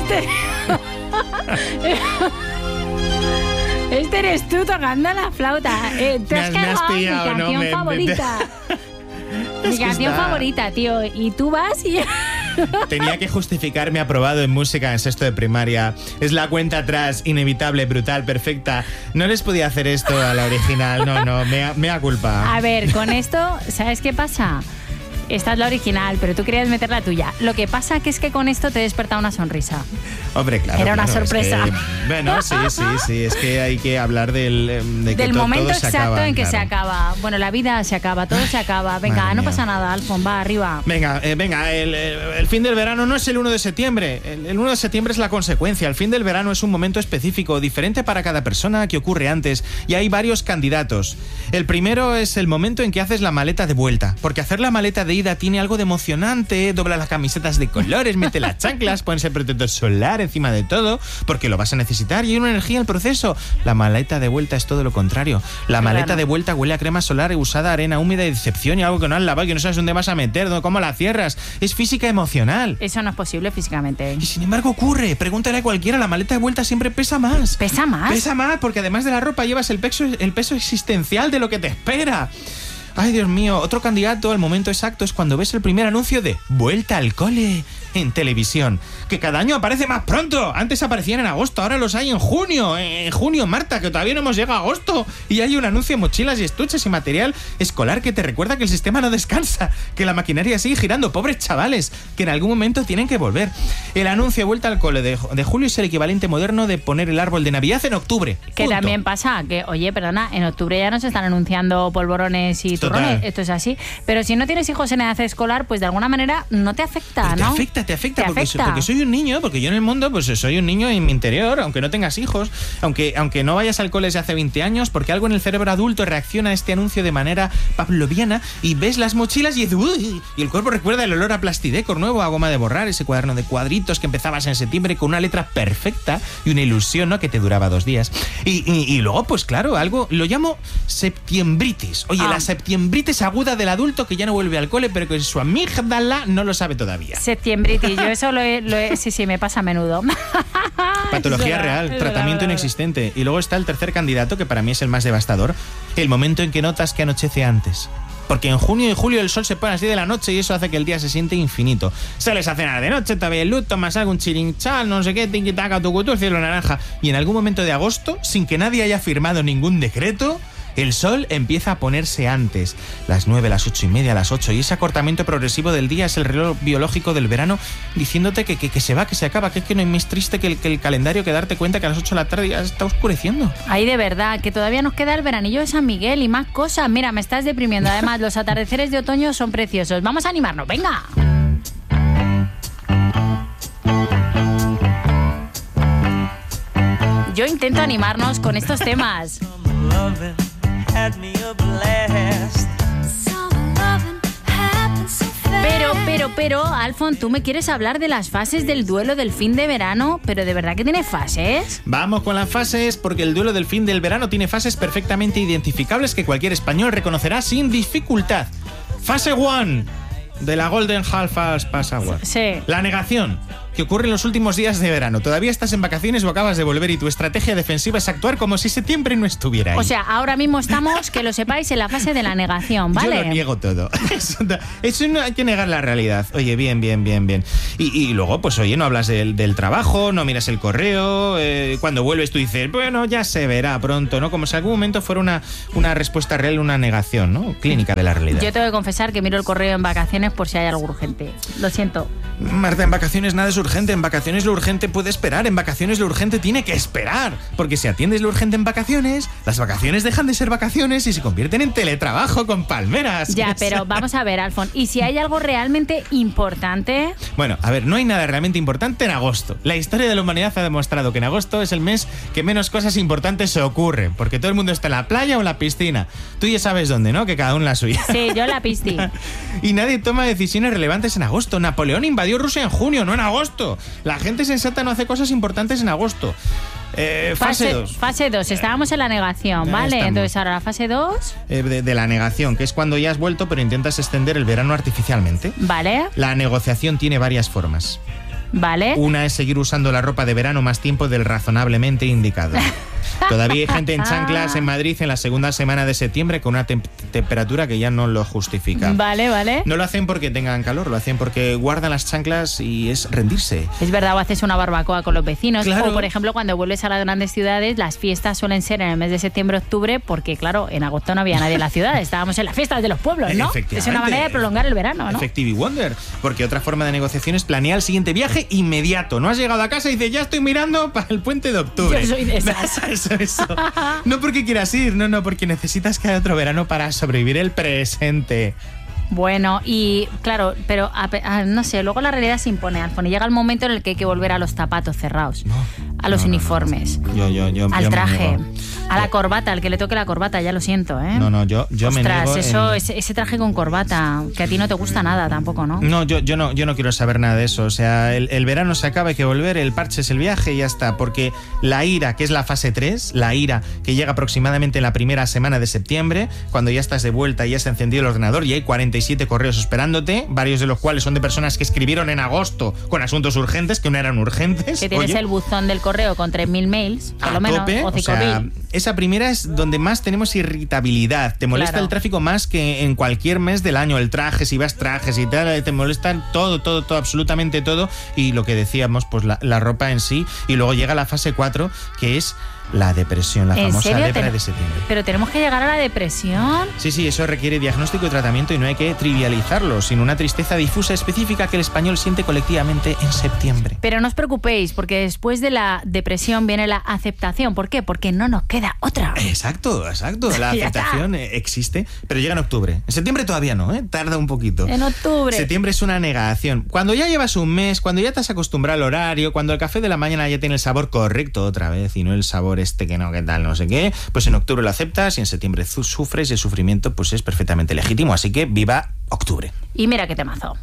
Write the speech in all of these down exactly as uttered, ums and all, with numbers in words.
Este... Este eres tú tocando la flauta. Eh, te has me has, cargado me has pillado, mi canción ¿no? Me, favorita. me, mi canción está... favorita, tío. Y tú vas y... Tenía que justificarme aprobado en música en sexto de primaria. Es la cuenta atrás, inevitable, brutal, perfecta. No les podía hacer esto a la original. No, no, me da, me da culpa. A ver, con esto, ¿sabes qué pasa? Esta es la original, pero tú querías meter la tuya. Lo que pasa que es que con esto te he despertado una sonrisa. Hombre, claro. Era una claro, sorpresa. Es que, bueno, sí, sí, sí. Es que hay que hablar del... De que del to, momento todo se exacto acaba, en que claro. se acaba. Bueno, la vida se acaba, todo se acaba. Venga, Madre no mía. pasa nada, Alfon, va, arriba. Venga, eh, venga, el, el, el fin del verano no es el uno de septiembre. El, el uno de septiembre es la consecuencia. El fin del verano es un momento específico, diferente para cada persona, que ocurre antes. Y hay varios candidatos. El primero es el momento en que haces la maleta de vuelta. Porque hacer la maleta de ida tiene algo de emocionante. Dobla las camisetas de colores, mete las chanclas, pones el protector solar encima de todo, porque lo vas a necesitar y hay una energía en el proceso. La maleta de vuelta es todo lo contrario. La Claro. maleta de vuelta huele a crema solar usada, arena húmeda y decepción y algo que no has lavado y que no sabes dónde vas a meter, cómo la cierras. Es física emocional. Eso no es posible físicamente. Y sin embargo ocurre. Pregúntale a cualquiera, la maleta de vuelta siempre pesa más. ¿Pesa más? Pesa más porque además de la ropa llevas el peso, el peso existencial de lo que te espera. Ay, Dios mío, otro candidato al momento exacto es cuando ves el primer anuncio de Vuelta al cole en televisión, que cada año aparece más pronto. Antes aparecían en agosto, ahora los hay en junio. En junio, Marta, que todavía no hemos llegado a agosto. Y hay un anuncio de mochilas y estuches y material escolar que te recuerda que el sistema no descansa, que la maquinaria sigue girando. Pobres chavales, que en algún momento tienen que volver. El anuncio de Vuelta al cole de, de julio es el equivalente moderno de poner el árbol de Navidad en octubre. Que Punto. también pasa que, oye, perdona, en octubre ya nos están anunciando polvorones y Total. turrones. Esto es así. Pero si no tienes hijos en edad escolar, pues de alguna manera no te afecta, Pero te ¿no? afecta, te afecta, Te porque, afecta. Soy, porque soy un niño, porque yo en el mundo pues soy un niño en mi interior, aunque no tengas hijos, aunque, aunque no vayas al cole desde hace veinte años, porque algo en el cerebro adulto reacciona a este anuncio de manera pavloviana y ves las mochilas y dices, uy, y el cuerpo recuerda el olor a plastidecor nuevo, a goma de borrar, ese cuaderno de cuadritos que empezabas en septiembre con una letra perfecta y una ilusión, ¿no?, que te duraba dos días. Y, y, y luego, pues claro, algo, lo llamo septiembritis. Oye, Ah. la septiembritis aguda del adulto que ya no vuelve al cole, pero que su amígdala no lo sabe todavía. Septiembritis, yo eso lo he, lo he... Sí, sí, me pasa a menudo. Patología Es verdad, real, es verdad, tratamiento verdad. inexistente. Y luego está el tercer candidato, que para mí es el más devastador, el momento en que notas que anochece antes. Porque en junio y julio el sol se pone a las diez de la noche y eso hace que el día se siente infinito. Sales a cenar de noche, todavía el luz, tomas algo, un chirinchal, no sé qué, tiquitaca, tucutú, el cielo naranja. Y en algún momento de agosto, sin que nadie haya firmado ningún decreto, el sol empieza a ponerse antes. Las nueve, las ocho y media, las ocho. Y ese acortamiento progresivo del día es el reloj biológico del verano diciéndote que, que, que se va, que se acaba, que es que no hay más triste que el, que el calendario que darte cuenta que a las ocho de la tarde ya está oscureciendo. Ay, de verdad, que todavía nos queda el veranillo de San Miguel y más cosas. Mira, me estás deprimiendo. Además, los atardeceres de otoño son preciosos. Vamos a animarnos, venga. Yo intento animarnos con estos temas. Pero, pero, pero, Alfon, tú me quieres hablar de las fases del duelo del fin de verano, pero ¿de verdad que tiene fases? Vamos con las fases, porque el duelo del fin del verano tiene fases perfectamente identificables que cualquier español reconocerá sin dificultad. Fase uno de la Golden Half Fast Pass Hour. Sí. La negación, que ocurre en los últimos días de verano. Todavía estás en vacaciones o acabas de volver y tu estrategia defensiva es actuar como si septiembre no estuviera ahí. O sea, ahora mismo estamos, que lo sepáis, en la fase de la negación, ¿vale? Yo lo niego todo. Eso, eso no hay que negar la realidad. Oye, bien, bien, bien, bien. Y, y luego, pues oye, no hablas del, del trabajo, no miras el correo. Eh, cuando vuelves tú dices, bueno, ya se verá pronto, ¿no? Como si en algún momento fuera una, una respuesta real, una negación, ¿no? Clínica de la realidad. Yo tengo que confesar que miro el correo en vacaciones por si hay algo urgente. Lo siento. Marta, en vacaciones nada es urgente. En vacaciones lo urgente puede esperar. En vacaciones lo urgente tiene que esperar. Porque si atiendes lo urgente en vacaciones, las vacaciones dejan de ser vacaciones y se convierten en teletrabajo con palmeras. Ya, pero vamos a ver, Alfon. ¿Y si hay algo realmente importante? Bueno, a ver, no hay nada realmente importante en agosto. La historia de la humanidad ha demostrado que en agosto es el mes que menos cosas importantes se ocurren. Porque todo el mundo está en la playa o en la piscina. Tú ya sabes dónde, ¿no? Que cada uno la suya. Sí, yo la pisti. Y nadie toma decisiones relevantes en agosto. Napoleón invadió Rusia en junio, no en agosto. La gente sensata no hace cosas importantes en agosto. Eh, fase dos. Fase dos. Estábamos en la negación, Ya ¿vale? estamos. Entonces ahora la fase dos. Eh, de, de la negación, que es cuando ya has vuelto pero intentas extender el verano artificialmente. Vale. La negociación tiene varias formas. Vale. Una es seguir usando la ropa de verano más tiempo del razonablemente indicado. Todavía hay gente en chanclas en Madrid en la segunda semana de septiembre con una tem- temperatura que ya no lo justifica. Vale, vale. No lo hacen porque tengan calor, lo hacen porque guardan las chanclas y es rendirse. Es verdad, o haces una barbacoa con los vecinos. Claro. O, por ejemplo, cuando vuelves a las grandes ciudades, las fiestas suelen ser en el mes de septiembre-octubre porque, claro, en agosto no había nadie en la ciudad. Estábamos en las fiestas de los pueblos, ¿no? Es una manera de prolongar el verano, ¿no? Effective Wonder. Porque otra forma de negociación es planear el siguiente viaje inmediato. No has llegado a casa y dices, ya estoy mirando para el puente de octubre. Yo soy de esas. Eso, eso. No porque quieras ir, no, no, porque necesitas que haya otro verano para sobrevivir el presente. Bueno, y claro, pero a, a, no sé, luego la realidad se impone, Alfon, y llega el momento en el que hay que volver a los zapatos cerrados, no, a los no, uniformes, no, no. Yo, yo, yo, al yo traje, me a la yo, corbata, al que le toque la corbata, ya lo siento, ¿eh? No, no, yo, yo Ostras, me niego. eso, en... ese, ese traje con corbata, que a ti no te gusta nada tampoco, ¿no? No, yo, yo no, yo no quiero saber nada de eso. O sea, el, el verano se acaba, hay que volver, el parche es el viaje y ya está. Porque la ira, que es la fase tres, la ira que llega aproximadamente en la primera semana de septiembre, cuando ya estás de vuelta y ya se ha encendido el ordenador y hay cuarenta y siete correos esperándote, varios de los cuales son de personas que escribieron en agosto con asuntos urgentes, que no eran urgentes. Que tienes Oye, el buzón del correo con tres mil mails, por a lo menos, tope, o o cinco mil. sea, esa primera es donde más tenemos irritabilidad. Te molesta Claro. el tráfico más que en cualquier mes del año. El traje, si vas trajes y tal, te molesta todo, todo, todo, absolutamente todo. Y lo que decíamos, pues la, la ropa en sí. Y luego llega la fase cuatro, que es la depresión, la ¿En famosa serio? lepra Ten- de septiembre. Pero tenemos que llegar a la depresión. Sí, sí, eso requiere diagnóstico y tratamiento y no hay que trivializarlo, sino una tristeza difusa específica que el español siente colectivamente en septiembre. Pero no os preocupéis, porque después de la depresión viene la aceptación. ¿Por qué? Porque no nos queda otra. Exacto, exacto. La Ya aceptación eh, existe, pero llega en octubre. En septiembre todavía no, ¿eh? Tarda un poquito. En octubre. Septiembre es una negación. Cuando ya llevas un mes, cuando ya te has acostumbrado al horario, cuando el café de la mañana ya tiene el sabor correcto otra vez y no el sabor este que no, que tal, no sé qué, pues en octubre lo aceptas y en septiembre su- sufres y el sufrimiento pues es perfectamente legítimo. Así que viva octubre. Y mira qué temazo.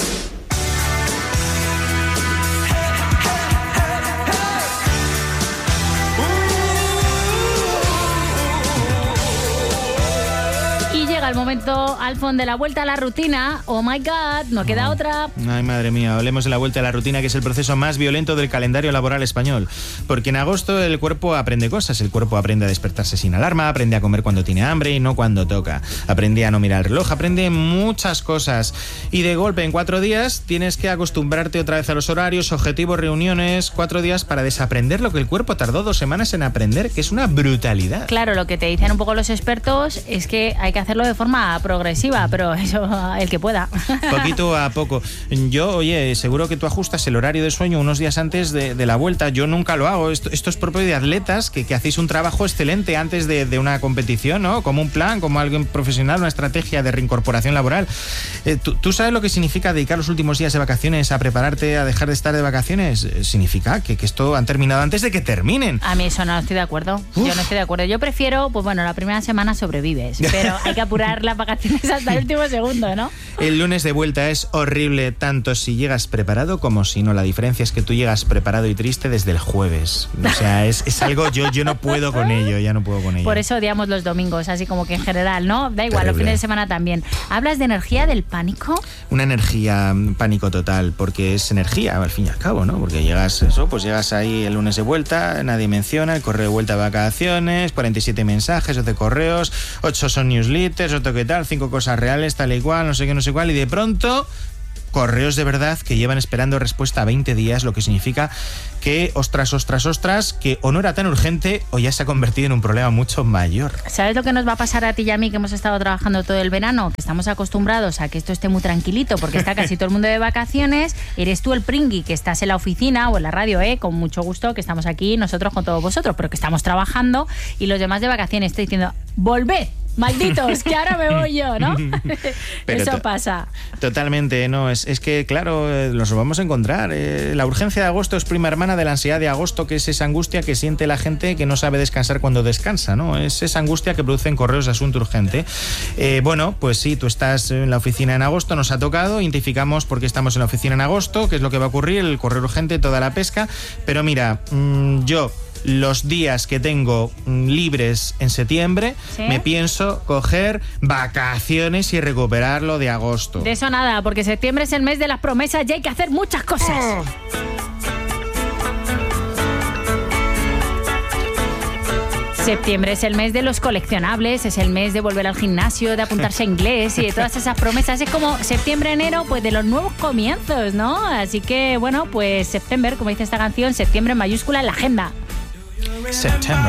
Y llega el momento, Alfon, de la vuelta a la rutina. Oh my God, no queda otra. Ay, madre mía, hablemos de la vuelta a la rutina, que es el proceso más violento del calendario laboral español. Porque en agosto el cuerpo aprende cosas. El cuerpo aprende a despertarse sin alarma, aprende a comer cuando tiene hambre y no cuando toca. Aprende a no mirar el reloj, aprende muchas cosas. Y de golpe, en cuatro días, tienes que acostumbrarte otra vez a los horarios, objetivos, reuniones. Cuatro días para desaprender lo que el cuerpo tardó dos semanas en aprender, que es una brutalidad. Claro, lo que te dicen un poco los expertos es que hay que hacerlo de forma progresiva, pero eso el que pueda. Poquito a poco. Yo, oye, seguro que tú ajustas el horario de sueño unos días antes de, de la vuelta. Yo nunca lo hago. Esto, esto es propio de atletas que, que hacéis un trabajo excelente antes de, de una competición, ¿no? Como un plan, como alguien profesional, una estrategia de reincorporación laboral. Eh, ¿tú, ¿Tú sabes lo que significa dedicar los últimos días de vacaciones a prepararte a dejar de estar de vacaciones? Eh, Significa que, que esto han terminado antes de que terminen. A mí eso no estoy de acuerdo. Uf. Yo no estoy de acuerdo. Yo prefiero, pues bueno, la primera semana sobrevives, pero hay que apurar las vacaciones hasta el último segundo, ¿no? El lunes de vuelta es horrible tanto si llegas preparado como si no. La diferencia es que tú llegas preparado y triste desde el jueves. O sea, es, es algo, yo, yo no puedo con ello, ya no puedo con ello. Por eso odiamos los domingos, así como que en general, ¿no? Da igual, Terrible. los fines de semana también. ¿Hablas de energía del pánico? Una energía, mm, pánico total, porque es energía, al fin y al cabo, ¿no? Porque llegas, eso, pues llegas ahí el lunes de vuelta, nadie menciona, el correo de vuelta de vacaciones, cuarenta y siete mensajes, doce correos, ocho son newsletters, otro que tal, cinco cosas reales, tal y cual, no sé qué, no sé cuál, y de pronto correos de verdad que llevan esperando respuesta veinte días, lo que significa que, ostras, ostras, ostras, que o no era tan urgente o ya se ha convertido en un problema mucho mayor. ¿Sabes lo que nos va a pasar a ti y a mí, que hemos estado trabajando todo el verano? Que estamos acostumbrados a que esto esté muy tranquilito porque está casi todo el mundo de vacaciones. Eres tú el pringui que estás en la oficina o en la radio, ¿eh? Con mucho gusto, que estamos aquí nosotros con todos vosotros, pero que estamos trabajando, y los demás de vacaciones estoy diciendo, ¡volved! Malditos, que ahora me voy yo, ¿no? Pero Eso to- pasa. Totalmente, no, es, es que claro, eh, nos lo vamos a encontrar. Eh, la urgencia de agosto es prima hermana de la ansiedad de agosto, que es esa angustia que siente la gente que no sabe descansar cuando descansa, ¿no? Es esa angustia que producen correos de asunto urgente. Eh, bueno, pues sí, tú estás en la oficina en agosto, nos ha tocado, identificamos por qué estamos en la oficina en agosto, qué es lo que va a ocurrir, el correo urgente, toda la pesca, pero mira, mmm, yo... los días que tengo libres en septiembre, ¿sí? me pienso coger vacaciones y recuperar lo de agosto. De eso nada, porque septiembre es el mes de las promesas y hay que hacer muchas cosas. Oh. Septiembre es el mes de los coleccionables, es el mes de volver al gimnasio, de apuntarse a inglés y de todas esas promesas. Es como septiembre, enero, pues de los nuevos comienzos, ¿no? Así que, bueno, pues septiembre, como dice esta canción, septiembre en mayúscula en la agenda. Septiembre.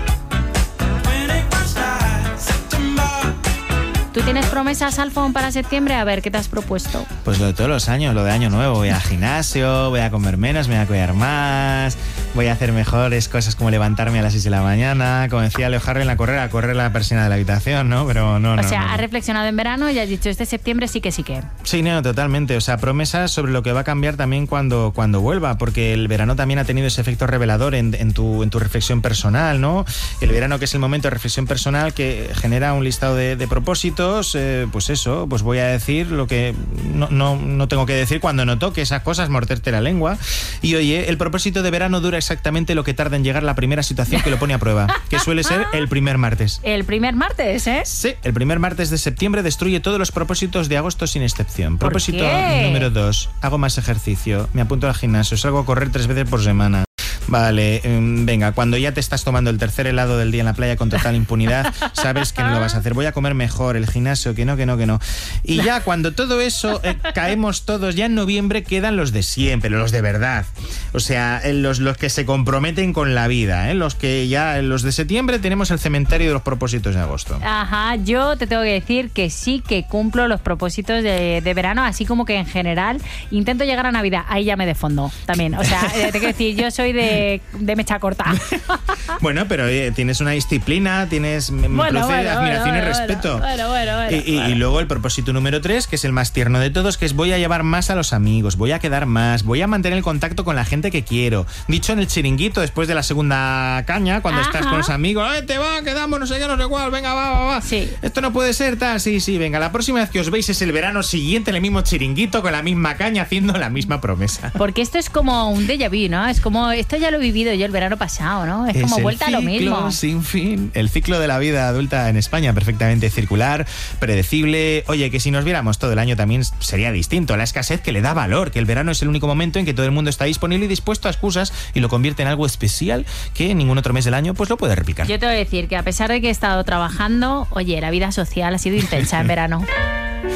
¿Tú tienes promesas, Alfon, para septiembre? A ver, ¿qué te has propuesto? Pues lo de todos los años, lo de año nuevo. Voy al gimnasio, voy a comer menos, me voy a cuidar más, voy a hacer mejores cosas como levantarme a las seis de la mañana. Como decía Leo Harvey en la correr, a correr la persiana de la habitación, ¿no? Pero no, no. O sea, no, no. has reflexionado en verano y has dicho, este septiembre sí que sí que. Sí, no, totalmente. O sea, promesas sobre lo que va a cambiar también cuando, cuando vuelva, porque el verano también ha tenido ese efecto revelador en, en, tu, en tu reflexión personal, ¿no? El verano, que es el momento de reflexión personal, que genera un listado de, de propósitos, eh, pues eso, pues voy a decir lo que no, no, no tengo que decir cuando no toque esas cosas, morderte la lengua. Y oye, el propósito de verano dura exactamente lo que tarda en llegar la primera situación que lo pone a prueba, que suele ser el primer martes. El primer martes, ¿eh? Sí, el primer martes de septiembre destruye todos los propósitos de agosto sin excepción. ¿Por Propósito qué? número dos, hago más ejercicio, me apunto al gimnasio, salgo a correr tres veces por semana. Vale, um, venga, cuando ya te estás tomando el tercer helado del día en la playa con total impunidad, sabes que no lo vas a hacer. Voy a comer mejor, el gimnasio, que no, que no, que no. Y ya cuando todo eso eh, caemos todos, ya en noviembre quedan los de siempre, los de verdad. O sea, los, los que se comprometen con la vida, ¿eh? Los que ya, los de septiembre tenemos el cementerio de los propósitos de agosto. Ajá, yo te tengo que decir que sí que cumplo los propósitos de, de verano, así como que en general intento llegar a Navidad. Ahí ya me defondo también. O sea, eh, te quiero decir, yo soy de de mecha corta. Bueno, pero oye, tienes una disciplina, tienes bueno, bueno, admiración bueno, y respeto. Bueno, bueno, bueno, y, y, bueno. y luego el propósito número tres, que es el más tierno de todos, que es voy a llevar más a los amigos, voy a quedar más, voy a mantener el contacto con la gente que quiero. Dicho en el chiringuito, después de la segunda caña, cuando Ajá. estás con los amigos, ¡eh, te va, quedamos, no sé qué, no sé cuál, venga, va, va, va! Sí. Esto no puede ser, tal, sí, sí, venga, la próxima vez que os veis es el verano siguiente en el mismo chiringuito, con la misma caña, haciendo la misma promesa. Porque esto es como un déjà vu, ¿no? Es como, esto ya lo he vivido yo el verano pasado, ¿no? Es, es como vuelta a lo mismo. Sin fin. El ciclo de la vida adulta en España, perfectamente circular, predecible. Oye, que si nos viéramos todo el año también sería distinto. La escasez que le da valor, que el verano es el único momento en que todo el mundo está disponible y dispuesto a excusas y lo convierte en algo especial que en ningún otro mes del año pues lo puede replicar. Yo te voy a decir que a pesar de que he estado trabajando, oye, la vida social ha sido intensa en verano.